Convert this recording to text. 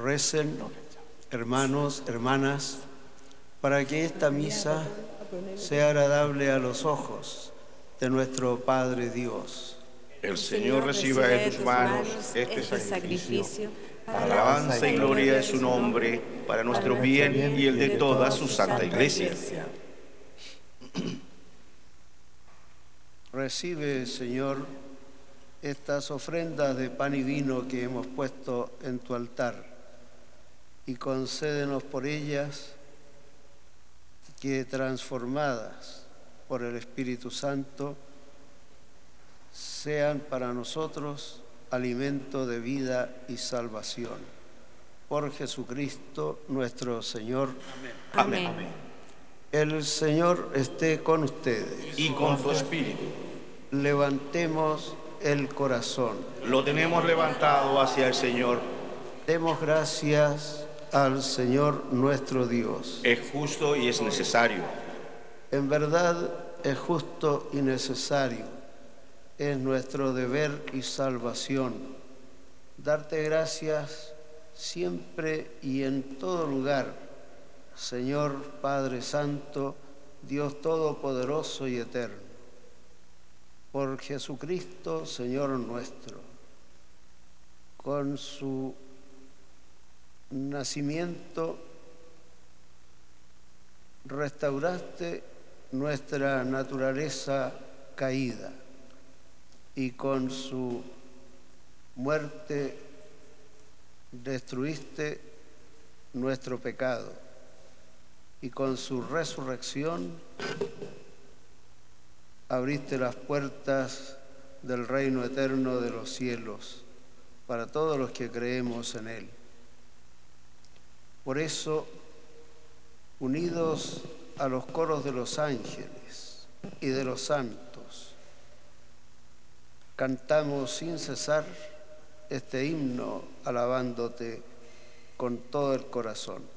Recen, hermanos, hermanas, para que esta misa sea agradable a los ojos de nuestro Padre Dios. El Señor reciba de tus manos este sacrificio, para alabanza y gloria de su nombre, para nuestro bien y el de toda su santa Iglesia. Recibe, Señor, estas ofrendas de pan y vino que hemos puesto en tu altar y concédenos por ellas que, transformadas por el Espíritu Santo, sean para nosotros alimento de vida y salvación. Por Jesucristo nuestro Señor. Amén. Amén. El Señor esté con ustedes. Y con tu espíritu. Levantemos el corazón. Lo tenemos levantado hacia el Señor. Demos gracias al Señor nuestro Dios. Es justo y es necesario. En verdad es justo y necesario. Es nuestro deber y salvación darte gracias siempre y en todo lugar, Señor Padre Santo, Dios Todopoderoso y Eterno. Por Jesucristo, Señor nuestro, con su nacimiento restauraste nuestra naturaleza caída y con su muerte destruiste nuestro pecado y con su resurrección abriste las puertas del reino eterno de los cielos para todos los que creemos en Él. Por eso, unidos a los coros de los ángeles y de los santos, cantamos sin cesar este himno alabándote con todo el corazón.